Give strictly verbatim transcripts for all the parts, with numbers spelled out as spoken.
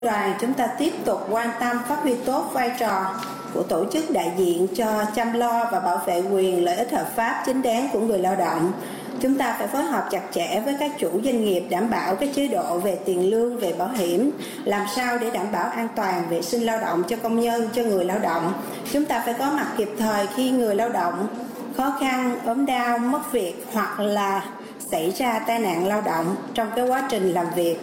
Đoàn chúng ta tiếp tục quan tâm phát huy tốt vai trò của tổ chức đại diện cho chăm lo và bảo vệ quyền lợi ích hợp pháp chính đáng của người lao động. Chúng ta phải phối hợp chặt chẽ với các chủ doanh nghiệp đảm bảo các chế độ về tiền lương, về bảo hiểm, làm sao để đảm bảo an toàn vệ sinh lao động cho công nhân, cho người lao động. Chúng ta phải có mặt kịp thời khi người lao động khó khăn, ốm đau, mất việc hoặc là xảy ra tai nạn lao động trong cái quá trình làm việc.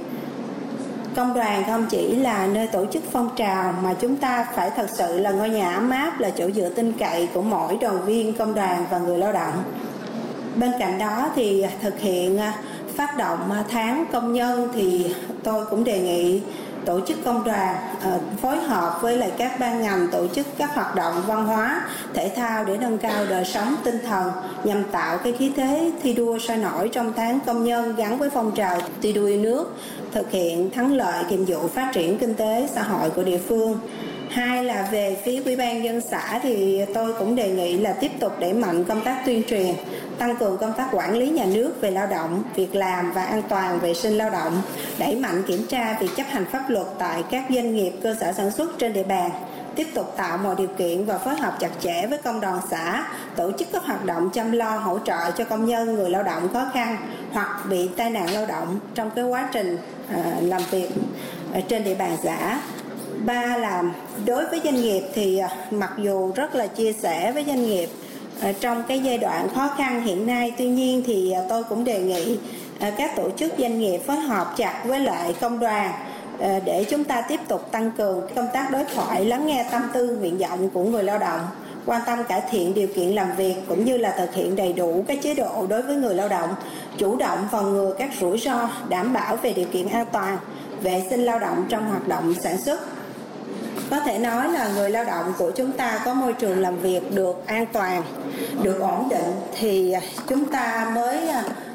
Công đoàn không chỉ là nơi tổ chức phong trào mà chúng ta phải thật sự là ngôi nhà ấm áp, là chỗ dựa tin cậy của mỗi đoàn viên công đoàn và người lao động. Bên cạnh đó thì thực hiện phát động tháng công nhân thì tôi cũng đề nghị tổ chức công đoàn uh, phối hợp với lại các ban ngành tổ chức các hoạt động văn hóa, thể thao để nâng cao đời sống tinh thần nhằm tạo cái khí thế thi đua sôi nổi trong tháng công nhân gắn với phong trào thi đua yêu nước, thực hiện thắng lợi nhiệm vụ phát triển kinh tế xã hội của địa phương. Hai là về phía Ủy ban nhân dân xã thì tôi cũng đề nghị là tiếp tục đẩy mạnh công tác tuyên truyền, tăng cường công tác quản lý nhà nước về lao động, việc làm và an toàn vệ sinh lao động, đẩy mạnh kiểm tra việc chấp hành pháp luật tại các doanh nghiệp, cơ sở sản xuất trên địa bàn, tiếp tục tạo mọi điều kiện và phối hợp chặt chẽ với công đoàn xã, tổ chức các hoạt động chăm lo hỗ trợ cho công nhân, người lao động khó khăn hoặc bị tai nạn lao động trong cái quá trình uh, làm việc trên địa bàn xã. Ba là đối với doanh nghiệp thì mặc dù rất là chia sẻ với doanh nghiệp trong cái giai đoạn khó khăn hiện nay, tuy nhiên thì tôi cũng đề nghị các tổ chức doanh nghiệp phối hợp chặt với lại công đoàn để chúng ta tiếp tục tăng cường công tác đối thoại, lắng nghe tâm tư nguyện vọng của người lao động, quan tâm cải thiện điều kiện làm việc cũng như là thực hiện đầy đủ các chế độ đối với người lao động, chủ động phòng ngừa các rủi ro, đảm bảo về điều kiện an toàn, vệ sinh lao động trong hoạt động sản xuất. Có thể nói là người lao động của chúng ta có môi trường làm việc được an toàn, được ổn định thì chúng ta mới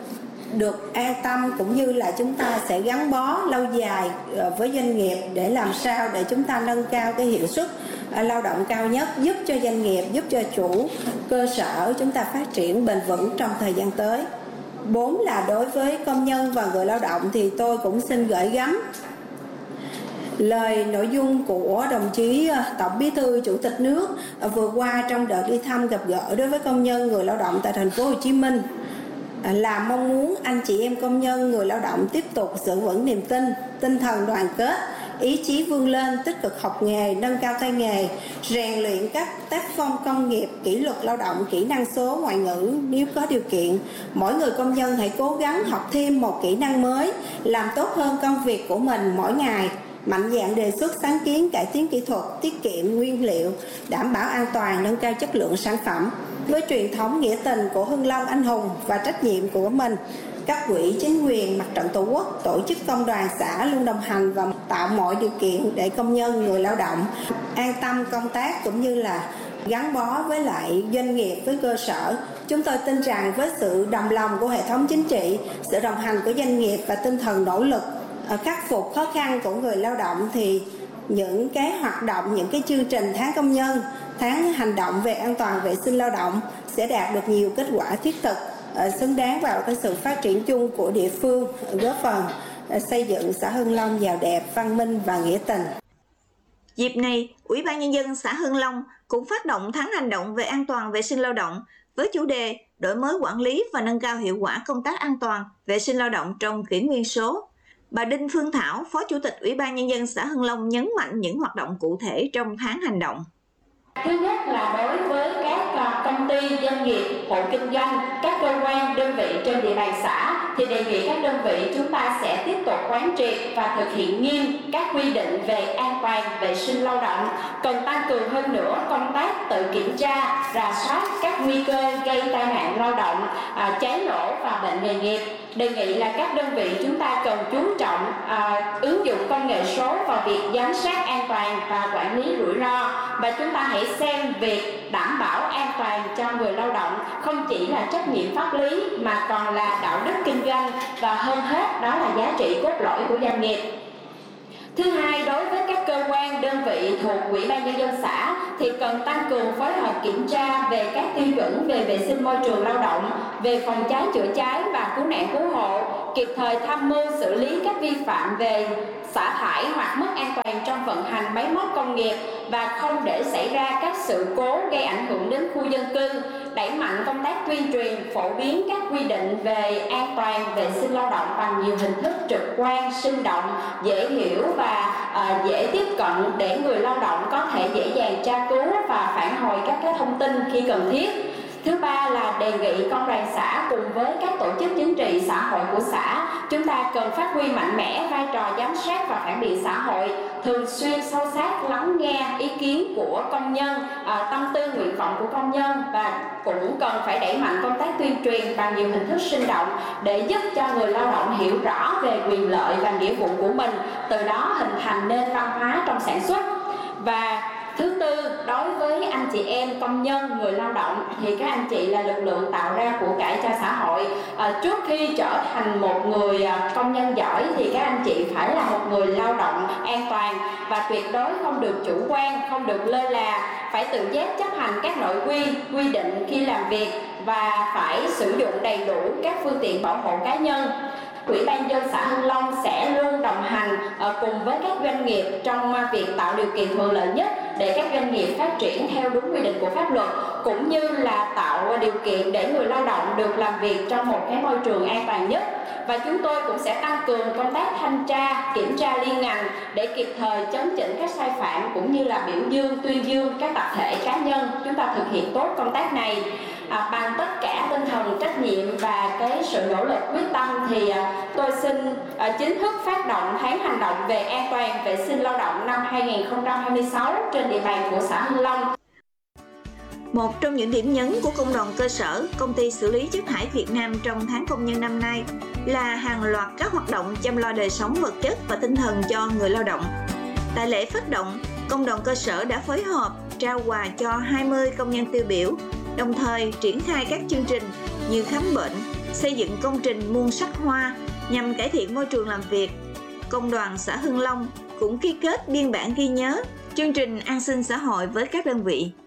được an tâm, cũng như là chúng ta sẽ gắn bó lâu dài với doanh nghiệp để làm sao để chúng ta nâng cao cái hiệu suất lao động cao nhất, giúp cho doanh nghiệp, giúp cho chủ cơ sở chúng ta phát triển bền vững trong thời gian tới. Bốn là đối với công nhân và người lao động thì tôi cũng xin gửi gắm lời nội dung của đồng chí Tổng Bí thư Chủ tịch nước vừa qua trong đợt đi thăm gặp gỡ đối với công nhân người lao động tại thành phố Hồ Chí Minh, là mong muốn anh chị em công nhân người lao động tiếp tục giữ vững niềm tin, tinh thần đoàn kết, ý chí vươn lên, tích cực học nghề, nâng cao tay nghề, rèn luyện các tác phong công nghiệp, kỷ luật lao động, kỹ năng số, ngoại ngữ. Nếu có điều kiện, mỗi người công nhân hãy cố gắng học thêm một kỹ năng mới, làm tốt hơn công việc của mình mỗi ngày, mạnh dạn đề xuất sáng kiến cải tiến kỹ thuật, tiết kiệm nguyên liệu, đảm bảo an toàn, nâng cao chất lượng sản phẩm. Với truyền thống nghĩa tình của Hưng Long anh hùng và trách nhiệm của mình, các quỹ chính quyền, mặt trận tổ quốc, tổ chức công đoàn xã luôn đồng hành và tạo mọi điều kiện để công nhân, người lao động an tâm công tác cũng như là gắn bó với lại doanh nghiệp, với cơ sở. Chúng tôi tin rằng với sự đồng lòng của hệ thống chính trị, sự đồng hành của doanh nghiệp và tinh thần nỗ lực khắc phục khó khăn của người lao động thì những cái hoạt động, những cái chương trình tháng công nhân, tháng hành động về an toàn vệ sinh lao động sẽ đạt được nhiều kết quả thiết thực, xứng đáng vào cái sự phát triển chung của địa phương, góp phần xây dựng xã Hưng Long giàu đẹp, văn minh và nghĩa tình. Dịp này, Ủy ban Nhân dân xã Hưng Long cũng phát động tháng hành động về an toàn vệ sinh lao động với chủ đề đổi mới quản lý và nâng cao hiệu quả công tác an toàn vệ sinh lao động trong kỷ nguyên số. Bà Đinh Phương Thảo, Phó Chủ tịch Ủy ban Nhân dân xã Hưng Long nhấn mạnh những hoạt động cụ thể trong tháng hành động. Thứ nhất là đối với các công ty, doanh nghiệp, hộ kinh doanh, các cơ quan, đơn vị trên địa bàn xã thì đề nghị các đơn vị chúng ta sẽ tiếp tục quán triệt và thực hiện nghiêm các quy định về an toàn vệ sinh lao động, cần tăng cường hơn nữa công tác tự kiểm tra, rà soát các nguy cơ gây tai nạn lao động, cháy nổ và bệnh nghề nghiệp. Đề nghị là các đơn vị chúng ta cần chú trọng à, ứng dụng công nghệ số vào việc giám sát an toàn và quản lý rủi ro, và chúng ta hãy xem việc đảm bảo an toàn cho người lao động không chỉ là trách nhiệm pháp lý mà còn là đạo đức kinh doanh, và hơn hết đó là giá trị cốt lõi của doanh nghiệp. Thứ hai, đối với các cơ quan, đơn vị thuộc Ủy ban Nhân dân xã thì cần tăng cường phối hợp kiểm tra về các tiêu chuẩn về vệ sinh môi trường lao động, về phòng cháy chữa cháy và cứu nạn cứu hộ, kịp thời tham mưu xử lý các vi phạm về xả thải hoặc mất an toàn trong vận hành máy móc công nghiệp và không để xảy ra các sự cố gây ảnh hưởng đến khu dân cư, đẩy mạnh công tác tuyên truyền, phổ biến các quy định về an toàn vệ sinh lao động bằng nhiều hình thức trực quan, sinh động, dễ hiểu và uh, dễ tiếp cận để người lao động có thể dễ dàng tra cứu và phản hồi các cái thông tin khi cần thiết. Thứ ba là đề nghị công đoàn xã cùng với các tổ chức chính trị xã hội của xã, chúng ta cần phát huy mạnh mẽ vai trò giám sát và phản biện xã hội, thường xuyên sâu sát lắng nghe ý kiến của công nhân, à, tâm tư nguyện vọng của công nhân và cũng cần phải đẩy mạnh công tác tuyên truyền bằng nhiều hình thức sinh động để giúp cho người lao động hiểu rõ về quyền lợi và nghĩa vụ của mình, từ đó hình thành nên văn hóa trong sản xuất. Và thứ tư, đối với anh chị em công nhân, người lao động thì các anh chị là lực lượng tạo ra của cải cho xã hội. À, trước khi trở thành một người công nhân giỏi thì các anh chị phải là một người lao động an toàn và tuyệt đối không được chủ quan, không được lơ là, phải tự giác chấp hành các nội quy, quy định khi làm việc và phải sử dụng đầy đủ các phương tiện bảo hộ cá nhân. Ủy ban nhân dân xã Hưng Long sẽ luôn đồng hành cùng với các doanh nghiệp trong việc tạo điều kiện thuận lợi nhất để các doanh nghiệp phát triển theo đúng quy định của pháp luật, cũng như là tạo điều kiện để người lao động được làm việc trong một cái môi trường an toàn nhất. Và chúng tôi cũng sẽ tăng cường công tác thanh tra, kiểm tra liên ngành để kịp thời chấn chỉnh các sai phạm cũng như là biểu dương, tuyên dương các tập thể cá nhân chúng ta thực hiện tốt công tác này. À, bằng tất cả tinh thần trách nhiệm và cái sự nỗ lực quyết tâm thì à, tôi xin à, chính thức phát động tháng hành động về an toàn vệ sinh lao động năm hai nghìn không trăm hai mươi sáu trên địa bàn của xã Hưng Long. Một trong những điểm nhấn của công đoàn cơ sở, công ty xử lý chất thải Việt Nam trong tháng công nhân năm nay là hàng loạt các hoạt động chăm lo đời sống vật chất và tinh thần cho người lao động. Tại lễ phát động, công đoàn cơ sở đã phối hợp trao quà cho hai mươi công nhân tiêu biểu, đồng thời triển khai các chương trình như khám bệnh, xây dựng công trình muôn sắc hoa nhằm cải thiện môi trường làm việc. Công đoàn xã Hưng Long cũng ký kết biên bản ghi nhớ chương trình an sinh xã hội với các đơn vị.